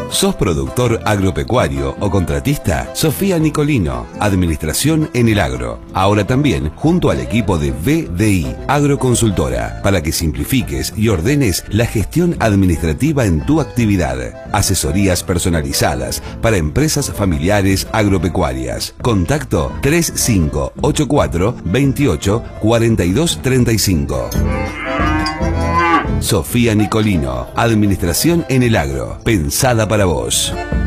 ¿Sos productor agropecuario o contratista? Sofía Nicolino, Administración en el Agro. Ahora también junto al equipo de VDI, Agroconsultora, para que simplifiques y ordenes la gestión administrativa en tu actividad. Asesorías personalizadas para empresas familiares agropecuarias. Contacto 3584 28 42 35. Sofía Nicolino, Administración en el Agro, pensada para vos.